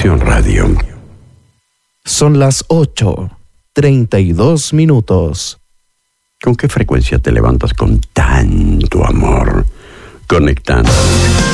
Estación Radio. Son las 8:32. ¿Con qué frecuencia te levantas con tanto amor? Conectando.